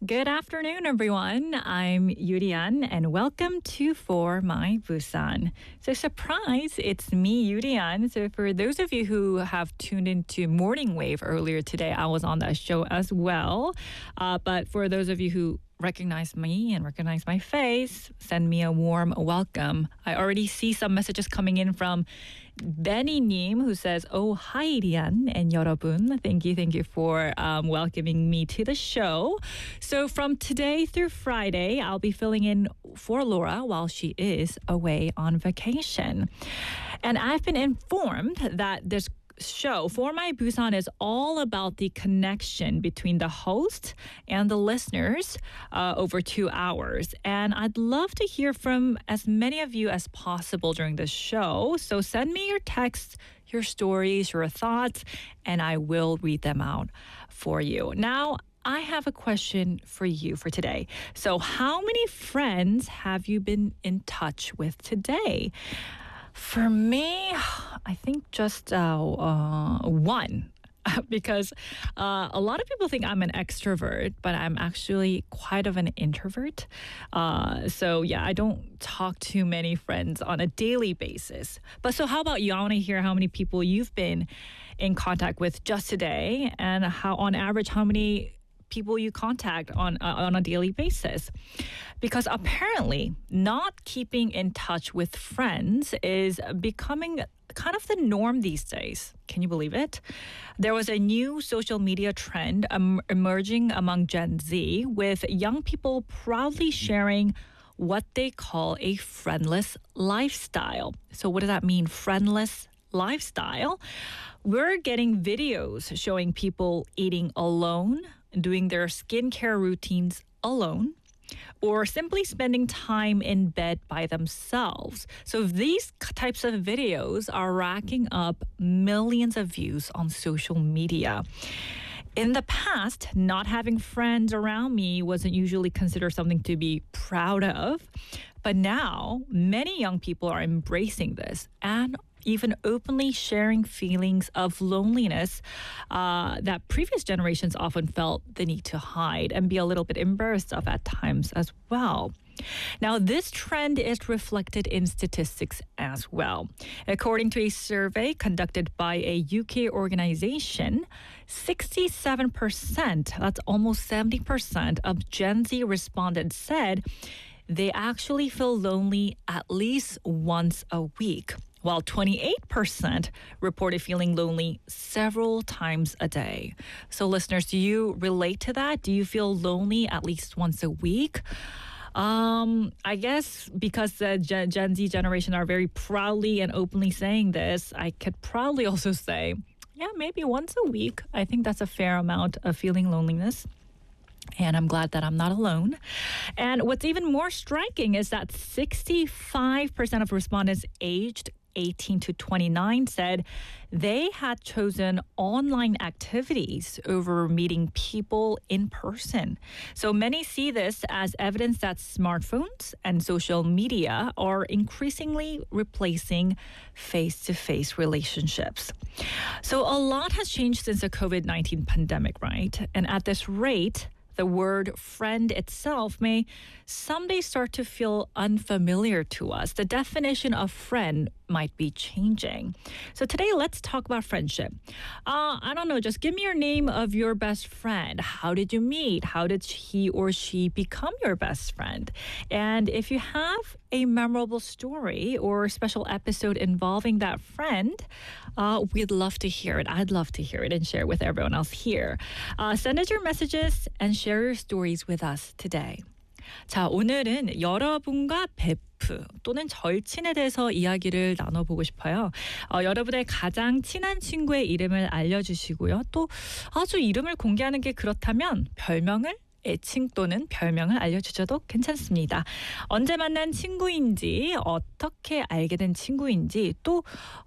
Good afternoon, everyone. I'm Yurian, and welcome to For My Busan. So, surprise, it's me, Yurian. So, for those of you who have tuned into Morning Wave earlier today, I was on that show as well. But for those of you who recognize me and recognize my face, send me a warm welcome. I already see some messages coming in from Benny Nim, who says, "Oh, hi, Rian and 여러분." Thank you for welcoming me to the show. So from today through Friday, I'll be filling in for Laura while she is away on vacation. And I've been informed that this show, For My Busan, is all about the connection between the host and the listeners over 2 hours. And I'd love to hear from as many of you as possible during the show. So send me your texts, your stories, your thoughts, and I will read them out for you. Now, I have a question for you for today. So how many friends have you been in touch with today? For me, I think just one. Because a lot of people think I'm an extrovert, but I'm actually quite of an introvert. So yeah, I don't talk to many friends on a daily basis. But so how about you? I want to hear how many people you've been in contact with just today, and how, on average, how many people you contact on a daily basis. Because apparently not keeping in touch with friends is becoming kind of the norm these days. Can you believe it? There was a new social media trend emerging among Gen Z, with young people proudly sharing what they call a friendless lifestyle. So what does that mean, friendless lifestyle? We're getting videos showing people eating alone, doing their skincare routines alone, or simply spending time in bed by themselves. So these types of videos are racking up millions of views on social media. In the past, not having friends around me wasn't usually considered something to be proud of. But now, many young people are embracing this and even openly sharing feelings of loneliness that previous generations often felt the need to hide and be a little bit embarrassed of at times as well. Now, this trend is reflected in statistics as well. According to a survey conducted by a UK organization, 67%, that's almost 70% of Gen Z respondents said they actually feel lonely at least once a week, while 28% reported feeling lonely several times a day. So listeners, do you relate to that? Do you feel lonely at least once a week? I guess because the Gen Z generation are very proudly and openly saying this, I could probably also say, yeah, maybe once a week. I think that's a fair amount of feeling loneliness. And I'm glad that I'm not alone. And what's even more striking is that 65% of respondents aged 18 to 29 said they had chosen online activities over meeting people in person. So many see this as evidence that smartphones and social media are increasingly replacing face-to-face relationships. So a lot has changed since the COVID-19 pandemic, right? And at this rate, the word friend itself may someday start to feel unfamiliar to us. The definition of friend might be changing. So today, let's talk about friendship. I don't know, just give me your name of your best friend. How did you meet? How did he or she become your best friend? And if you have a memorable story or special episode involving that friend, we'd love to hear it. I'd love to hear it and share it with everyone else here. Send us your messages and share your stories with us today. 자, 오늘은 여러분과 베프 또는 절친에 대해서 이야기를 나눠보고 싶어요. 여러분의 가장 친한 친구의 이름을 알려주시고요. 또 아주 이름을 공개하는 게 그렇다면 별명을 애칭 또는 별명을 알려주셔도 괜찮습니다. 언제 만난 친구인지, 어떻게 알게 된 친구인지, 또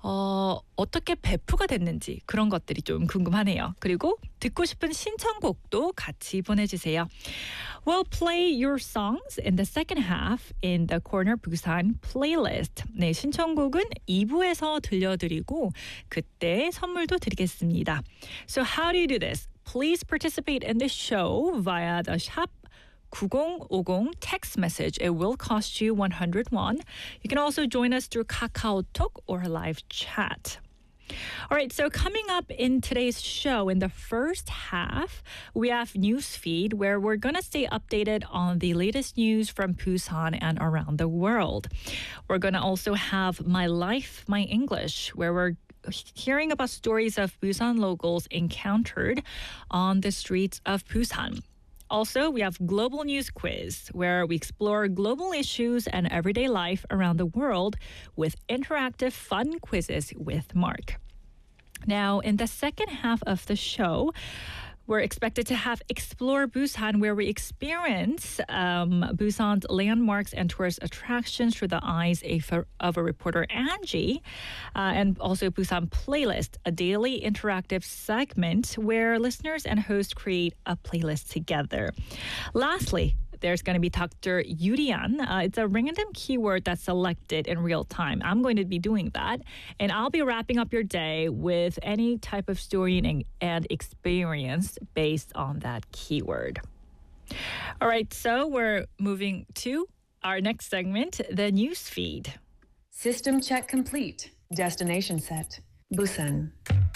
어떻게 베프가 됐는지 그런 것들이 좀 궁금하네요. 그리고 듣고 싶은 신청곡도 같이 보내주세요. We'll play your songs in the second half in the Corner Busan playlist. 네, 신청곡은 2부에서 들려드리고 그때 선물도 드리겠습니다. So how do you do this? Please participate in the show via the 샵 9050 text message. It will cost you 100 won. You can also join us through KakaoTalk or live chat. All right, so coming up in today's show, in the first half, we have Newsfeed, where we're going to stay updated on the latest news from Busan and around the world. We're going to also have My Life, My English, where we're hearing about stories of Busan locals encountered on the streets of Busan. Also, we have Global News Quiz, where we explore global issues and everyday life around the world with interactive fun quizzes with Mark. Now, in the second half of the show, we're expected to have Explore Busan, where we experience Busan's landmarks and tourist attractions through the eyes of a reporter, Angie, and also Busan Playlist, a daily interactive segment where listeners and hosts create a playlist together. Lastly, there's going to be Dr. Yurian. It's a random keyword that's selected in real time. I'm going to be doing that. And I'll be wrapping up your day with any type of story and experience based on that keyword. All right, so we're moving to our next segment, the news feed. System check complete. Destination set. Busan.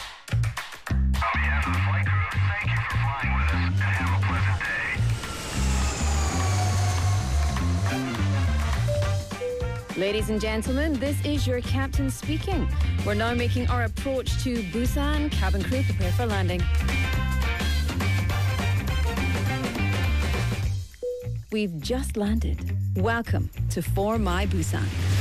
Flight crew, thank you for flying with us and have a pleasant day. Ladies and gentlemen, this is your captain speaking. We're now making our approach to Busan. Cabin crew, prepare for landing. We've just landed. Welcome to For My Busan.